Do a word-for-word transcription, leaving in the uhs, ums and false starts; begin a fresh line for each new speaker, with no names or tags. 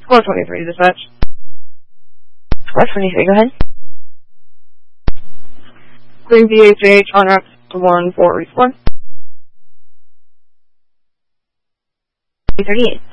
four twenty-three, dispatch.
four twenty-three, go ahead.
Green B H H on ramp to one four respawn.
three thirty-eight.